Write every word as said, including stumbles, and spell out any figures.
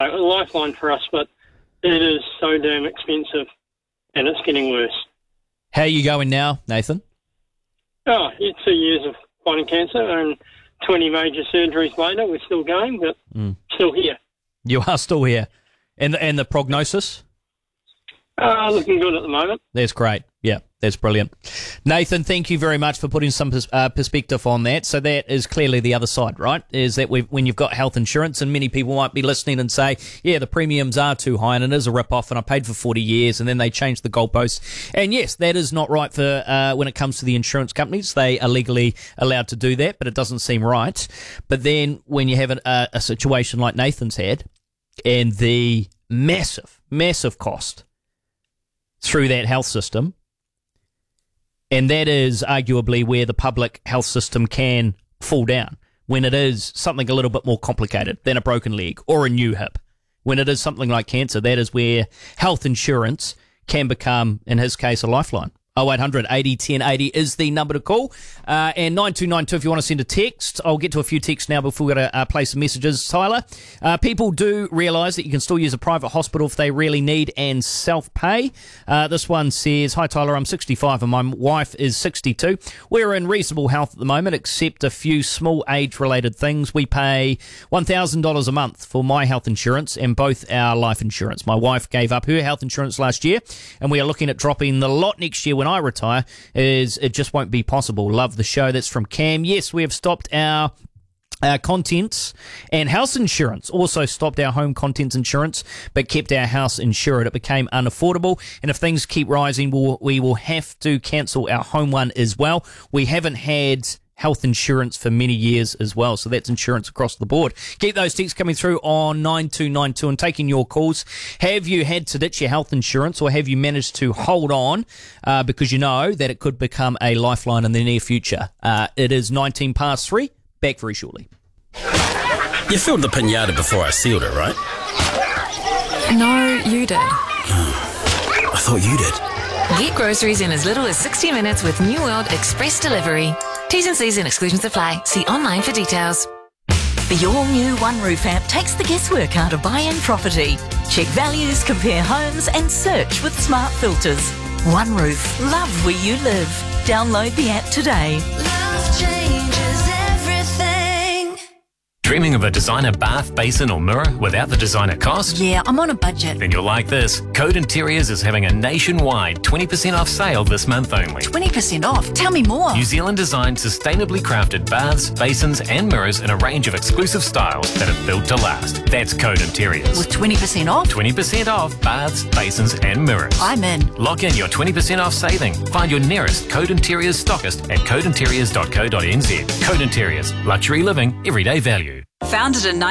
a lifeline for us, but it is so damn expensive, and it's getting worse. How are you going now, Nathan? Oh, it's two years of fighting cancer, and twenty major surgeries later, we're still going, but mm. still here. You are still here. And the, and the prognosis? Uh, looking good at the moment. That's great. Yeah, that's brilliant. Nathan, thank you very much for putting some pers- uh, perspective on that. So that is clearly the other side, right? Is that we've, when you've got health insurance, and many people might be listening and say, yeah, the premiums are too high and it is a rip-off and I paid for forty years, and then they changed the goalposts. And yes, that is not right for uh, when it comes to the insurance companies. They are legally allowed to do that, but it doesn't seem right. But then when you have a, a, a situation like Nathan's had, and the massive, massive cost through that health system, and that is arguably where the public health system can fall down, when it is something a little bit more complicated than a broken leg or a new hip. When it is something like cancer, that is where health insurance can become, in his case, a lifeline. oh eight hundred eighty ten eighty is the number to call. Uh, and nine two nine two if you want to send a text. I'll get to a few texts now before we're going to uh, play some messages. Tyler, uh, people do realise that you can still use a private hospital if they really need and self-pay. Uh, this one says, hi Tyler, I'm sixty-five and my wife is sixty-two. We're in reasonable health at the moment, except a few small age-related things. We pay one thousand dollars a month for my health insurance and both our life insurance. My wife gave up her health insurance last year, and we are looking at dropping the lot next year when I retire. Is it just won't be possible. Love the show. That's from Cam. Yes, we have stopped our uh, contents and house insurance. Also stopped our home contents insurance, but kept our house insured. It became unaffordable, and if things keep rising, we'll, we will have to cancel our home one as well. We haven't had health insurance for many years as well, so that's insurance across the board. Keep those texts coming through on nine two nine two and taking your calls. Have you had to ditch your health insurance, or have you managed to hold on uh, because you know that it could become a lifeline in the near future? Uh, it is nineteen past three. Back very shortly. You filled the pinata before I sealed it, right? No, you did. I thought you did. Get groceries in as little as sixty minutes with New World Express Delivery. T's and C's and exclusions apply. See online for details. The all-new One Roof app takes the guesswork out of buying property. Check values, compare homes and search with smart filters. One Roof. Love where you live. Download the app today. Love changes everything. Dreaming of a designer bath, basin or mirror without the designer cost? Yeah, I'm on a budget. Then you'll like this. Code Interiors is having a nationwide twenty percent off sale this month only. twenty percent off? Tell me more. New Zealand designed sustainably crafted baths, basins and mirrors in a range of exclusive styles that are built to last. That's Code Interiors. With twenty percent off? twenty percent off baths, basins and mirrors. I'm in. Lock in your twenty percent off saving. Find your nearest Code Interiors stockist at code interiors dot co dot n z. Code Interiors. Luxury living, everyday value. Founded in